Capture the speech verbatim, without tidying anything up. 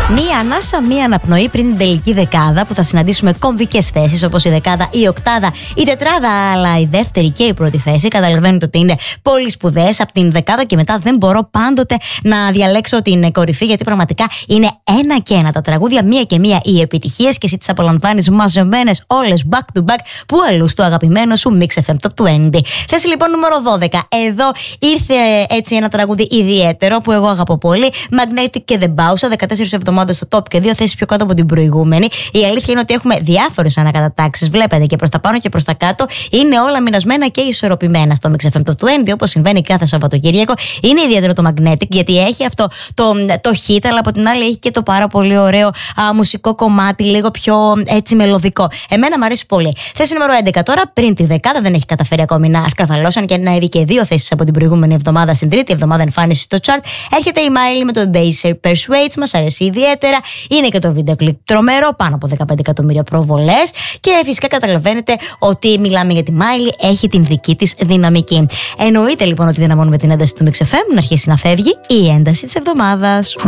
Μία ανάσα, μία αναπνοή πριν την τελική δεκάδα που θα συναντήσουμε κομβικές θέσεις όπως η δεκάδα, η οκτάδα, η τετράδα, αλλά η δεύτερη και η πρώτη θέση. Καταλαβαίνετε ότι είναι πολύ σπουδαίες. Από την δεκάδα και μετά δεν μπορώ πάντοτε να διαλέξω την κορυφή, γιατί πραγματικά είναι ένα και ένα τα τραγούδια, μία και μία οι επιτυχίες και εσύ τις απολαμβάνεις μαζεμένες όλες back to back που αλλού στο αγαπημένο σου Mix εφ εμ Top είκοσι. Θέση λοιπόν νούμερο δώδεκα. Εδώ ήρθε έτσι ένα τραγούδι ιδιαίτερο που εγώ αγαπώ πολύ. Magnetic και The Bausa, δεκατέσσερις εβδομάδες στο top και δύο θέσεις πιο κάτω από την προηγούμενη. Η αλήθεια είναι ότι έχουμε διάφορες ανακατατάξεις. Βλέπετε και προς τα πάνω και προς τα κάτω. Είναι όλα μοιρασμένα και ισορροπημένα στο Mix εφ εμ Top είκοσι, όπως συμβαίνει κάθε Σαββατοκύριακο. Είναι ιδιαίτερο το Magnetic γιατί έχει αυτό το, το hit, αλλά από την άλλη έχει και το πάρα πολύ ωραίο α, μουσικό κομμάτι, λίγο πιο έτσι μελωδικό. Εμένα μου αρέσει πολύ. Θέση νούμερο έντεκα τώρα, πριν τη δεκάδα, δεν έχει καταφέρει ακόμη να σκαρφαλώσαν και να έβει και δύο θέσεις από την προηγούμενη εβδομάδα στην τρίτη εβδομάδα εμφάνιση στο chart. Έρχεται η Miley με το Baser Persuades, μας αρέσει ιδιαίτερα. Είναι και το βίντεο κλιπ τρομερό, πάνω από δεκαπέντε εκατομμύρια προβολές. Και φυσικά καταλαβαίνετε ότι μιλάμε για τη Miley, έχει την δική της δυναμική. Εννοείται λοιπόν ότι δυναμώνουμε την ένταση του Mix εφ εμ να αρχίσει να φεύγει η ένταση της εβδομάδας.